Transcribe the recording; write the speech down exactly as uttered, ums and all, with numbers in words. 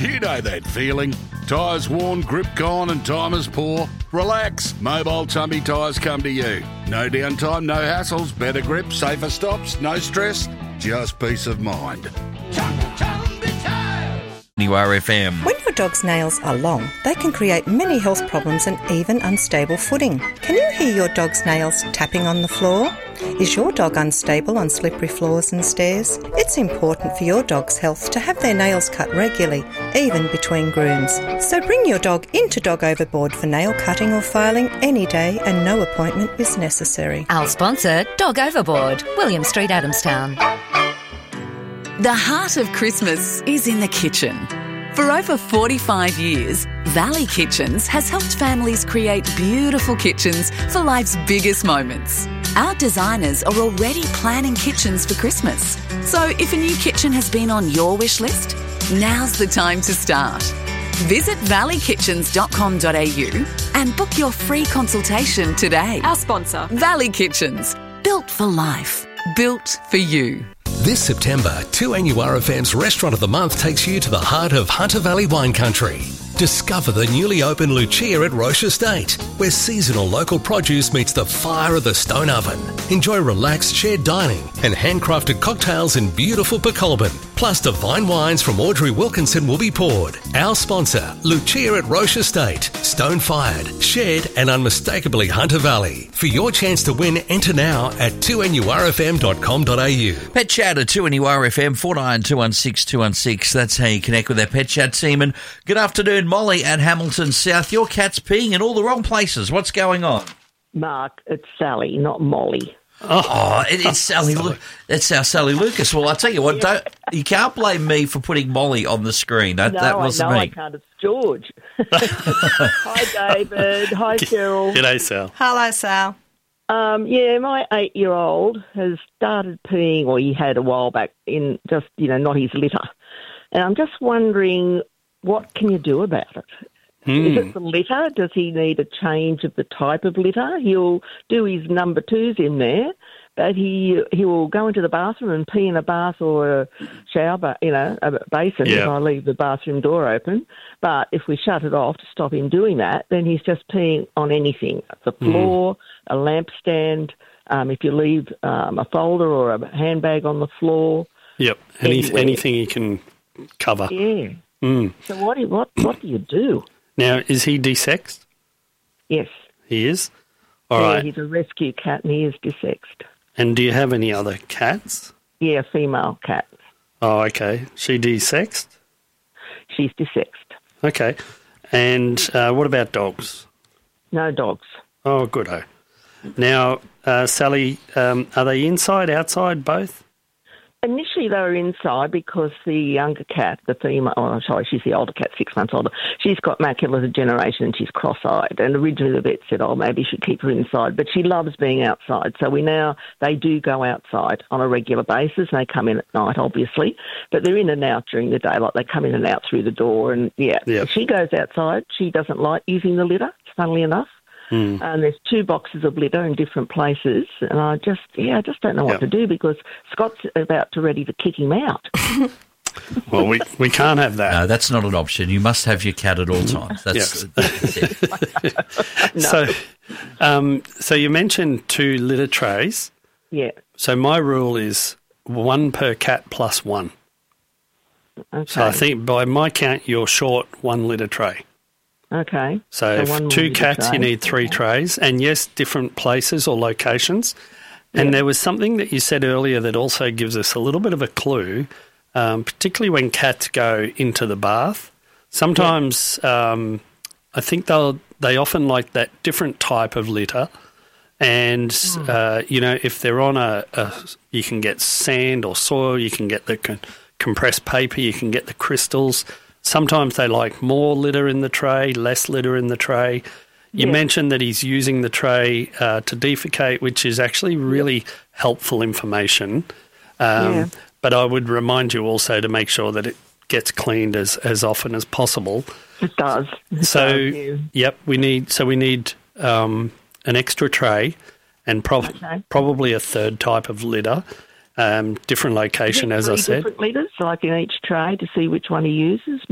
You know that feeling. Tyres worn, grip gone and time is poor. Relax. Mobile Tumby Tyres come to you. No downtime, no hassles, better grip, safer stops, no stress, just peace of mind. New R F M. When your dog's nails are long, they can create many health problems and even unstable footing. Can you hear your dog's nails tapping on the floor? Is your dog unstable on slippery floors and stairs? It's important for your dog's health to have their nails cut regularly, even between grooms. So bring your dog into Dog Overboard for nail cutting or filing any day, and no appointment is necessary. Our sponsor, Dog Overboard, William Street, Adamstown. The heart of Christmas is in the kitchen. For over forty-five years, Valley Kitchens has helped families create beautiful kitchens for life's biggest moments. Our designers are already planning kitchens for Christmas. So if a new kitchen has been on your wish list, now's the time to start. Visit valley kitchens dot com dot a u and book your free consultation today. Our sponsor, Valley Kitchens. Built for life. Built for you. This September, two N U R F M's Restaurant of the Month takes you to the heart of Hunter Valley wine country. Discover the newly opened Lucia at Roche Estate, where seasonal local produce meets the fire of the stone oven. Enjoy relaxed shared dining and handcrafted cocktails in beautiful Pecolbin. Plus divine wines from Audrey Wilkinson will be poured. Our sponsor, Lucia at Roche Estate. Stone-fired, shared and unmistakably Hunter Valley. For your chance to win, enter now at two N U R F M dot com dot a u. Pet Chat at two N U R F M, four nine two one six two one six. That's how you connect with our Pet Chat team. And good afternoon, Molly at Hamilton South. Your cat's peeing in all the wrong places. What's going on? Mark, it's Sally, not Molly. Oh, it, it's Sally. Lu- That's our Sally Lucas. Well, I tell you what, don't you can't blame me for putting Molly on the screen. That, no, that wasn't I know me. I can't. It's George. Hi, David. Hi, Cheryl. G'day, Sal. Hello, Sal. Um, yeah, my eight-year-old has started peeing, or he had a while back, in just, you know, not his litter. And I'm just wondering, what can you do about it? Hmm. Is it the litter? Does he need a change of the type of litter? He'll do his number twos in there, but he he will go into the bathroom and pee in a bath or a shower, ba- you know, a basin Yeah. if I leave the bathroom door open. But if we shut it off to stop him doing that, then he's just peeing on anything, the floor, a lampstand, um, if you leave um, a folder or a handbag on the floor. Yep. Any, Anywhere. anything you can cover. Yeah. Mm. So what do, what, what do you do? Now, is he desexed? Yes. He is? All yeah, right. he's a rescue cat and he is desexed. And do you have any other cats? Yeah, female cat. Oh, okay. She desexed? She's desexed. Okay. And uh, what about dogs? No dogs. Oh, good-o. Now, uh, Sally, um, are they inside, outside, both? Initially, they were inside because the younger cat, the female, oh, sorry, she's the older cat, six months older, she's got macular degeneration and she's cross-eyed. And originally the vet said, oh, maybe you should keep her inside. But she loves being outside. So we now, they do go outside on a regular basis. And they come in at night, obviously. But they're in and out during the day. Like they come in and out through the door. And, yeah, Yep. she goes outside. She doesn't like using the litter, funnily enough. Mm. And there's two boxes of litter in different places, and I just, yeah, I just don't know what Yep. to do because Scott's about to ready to kick him out. Well, we, we can't have that. No, that's not an option. You must have your cat at all times. That's, Yes. that's it. So, um, so you mentioned two litter trays. Yeah. So my rule is one per cat plus one. Okay. So I think by my count, you're short one litter tray. Okay. So, So one for more two litter cats, tray. you need three Okay. trays. And yes, different places or locations. And Yeah. there was something that you said earlier that also gives us a little bit of a clue, um, particularly when cats go into the bath. Sometimes um, I think they'll they often like that different type of litter. And, Hmm. uh, you know, if they're on a, a, you can get sand or soil, you can get the con- compressed paper, you can get the crystals. Sometimes they like more litter in the tray, less litter in the tray. You Yeah. mentioned that he's using the tray uh, to defecate, which is actually really helpful information. Um, Yeah. But I would remind you also to make sure that it gets cleaned as, as often as possible. It does. It So, does, yeah. yep, we need so we need um, an extra tray and prob- Okay. probably a third type of litter, um, different location, as I Three said. different litters, like in each tray, to see which one he uses.